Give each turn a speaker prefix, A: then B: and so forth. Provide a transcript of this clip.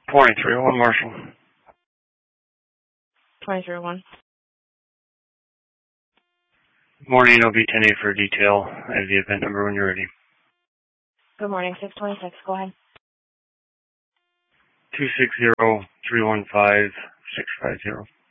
A: 2301 Marshall.
B: 2301.
A: Morning, OB 10A for detail. I have the event number when you're ready.
B: Good morning, 626. Go ahead.
A: 260-315-650.